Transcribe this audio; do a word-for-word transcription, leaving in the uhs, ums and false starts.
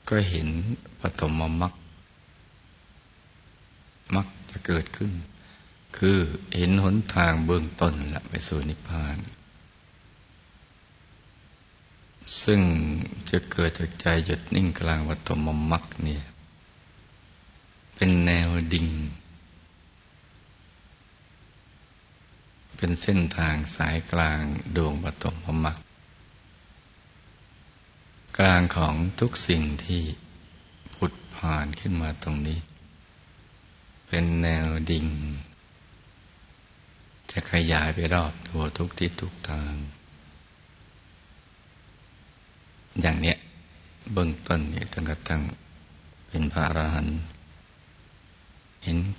ก็เห็นปฐมมรรคมรรคจะเกิดขึ้นคือเห็นหนทางเบื้องต้นละไปสู่นิพพานซึ่งจะเกิดจากใจหยุดนิ่งกลางปฐมมรรคเนี่ยเป็นแนวดิ่งเป็นเส้นทางสายกลางดวงปฐมมรรคกลางของทุกสิ่งที่ผุดผ่านขึ้นมาตรงนี้เป็นแนวดิ่งจะขยายไปรอบตัวทุกทิศทุกทางอย่างเนี้ยเบื้องต้นเนี่ยจนกระทั่งเป็นพระอรหันต์เห็น